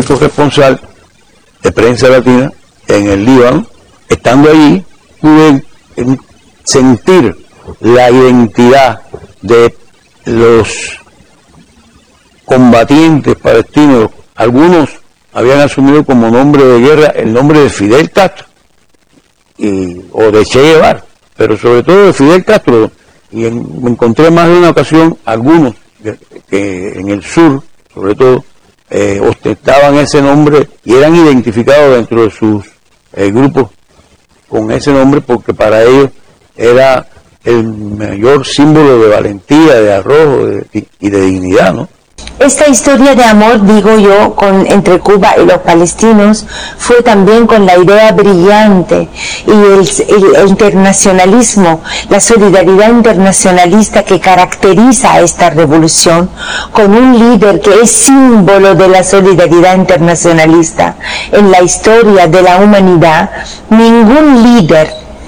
corresponsal de Prensa Latina en el Líbano. Estando allí, pude sentir la identidad de los combatientes palestinos. Algunos habían asumido como nombre de guerra el nombre de Fidel Castro o de Che Guevara, pero sobre todo de Fidel Castro. Y me encontré más de una ocasión algunos que en el sur, sobre todo, ostentaban ese nombre y eran identificados dentro de sus grupos con ese nombre, porque para ellos era el mayor símbolo de valentía, de arrojo y de dignidad, ¿no? Esta historia de amor, digo yo, entre Cuba y los palestinos, fue también con la idea brillante y el internacionalismo, la solidaridad internacionalista que caracteriza a esta revolución, con un líder que es símbolo de la solidaridad internacionalista. En la historia de la humanidad, ningún líder